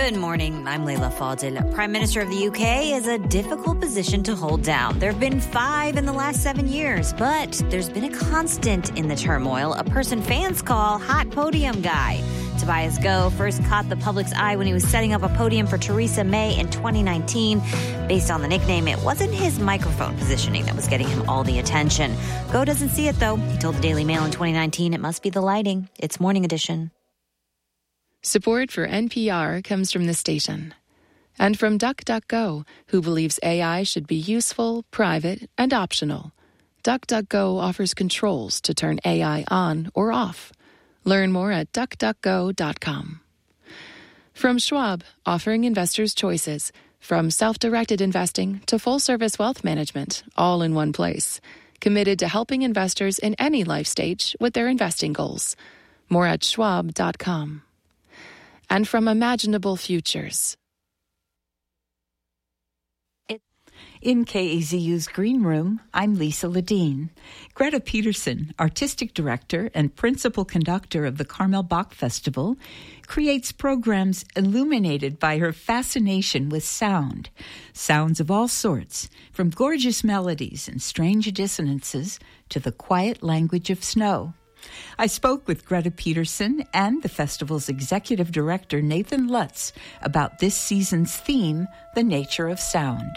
Good morning. I'm Layla Fadel. Prime Minister of the UK is a difficult position to hold down. There have been 5 in the last 7 years, but there's been a constant in the turmoil, a person fans call Hot Podium Guy. Tobias Goh first caught the public's eye when he was setting up a podium for Theresa May in 2019. Based on the nickname, it wasn't his microphone positioning that was getting him all the attention. Goh doesn't see it, though. He told the Daily Mail in 2019 it must be the lighting. It's Morning Edition. Support for NPR comes from the station. And from DuckDuckGo, who believes AI should be useful, private, and optional. DuckDuckGo offers controls to turn AI on or off. Learn more at duckduckgo.com. From Schwab, offering investors choices, from self-directed investing to full-service wealth management, all in one place. Committed to helping investors in any life stage with their investing goals. More at schwab.com. And from Imaginable Futures. In KAZU's Green Room, I'm Lisa Ledeen. Greta Peterson, artistic director and principal conductor of the Carmel Bach Festival, creates programs illuminated by her fascination with sound. Sounds of all sorts, from gorgeous melodies and strange dissonances to the quiet language of snow. I spoke with Greta Peterson and the festival's executive director, Nathan Lutz, about this season's theme, the nature of sound.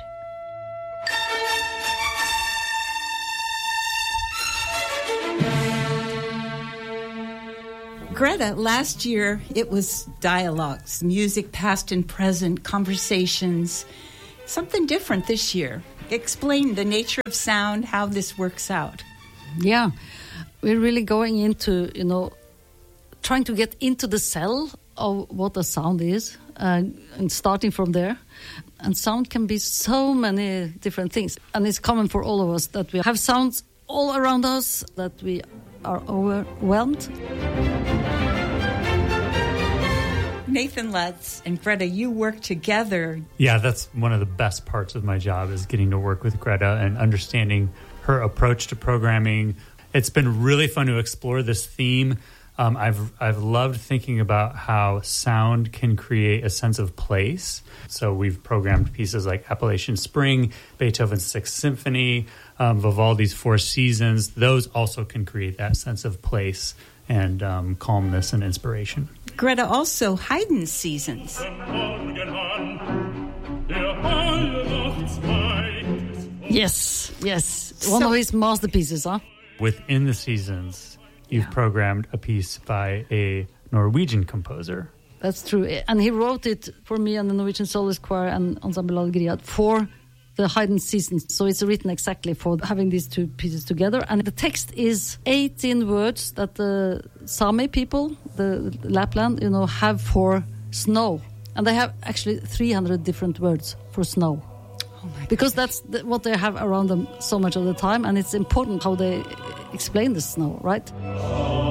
Greta, last year it was dialogues, music past and present, conversations. Something different this year. Explain the nature of sound, how this works out. Yeah, we're really going into, trying to get into the cell of what a sound is and starting from there. And sound can be so many different things. And it's common for all of us that we have sounds all around us, that we are overwhelmed. Nathan Lutz and Greta, you work together. Yeah, that's one of the best parts of my job is getting to work with Greta and understanding her approach to programming. It's been really fun to explore this theme. I've loved thinking about how sound can create a sense of place. So we've programmed pieces like Appalachian Spring, Beethoven's Sixth Symphony, Vivaldi's Four Seasons. Those also can create that sense of place and calmness and inspiration. Greta, also Haydn's Seasons. Yes. One of his masterpieces, huh? Within the Seasons, you've programmed a piece by a Norwegian composer. That's true. And he wrote it for me and the Norwegian Soloist Choir and Ensemble Algeriad for the Haydn Seasons. So it's written exactly for having these two pieces together. And the text is 18 words that the Sami people, the Lapland, have for snow. And they have actually 300 different words for snow. Because that's what they have around them so much of the time. And it's important how they explain the snow, right?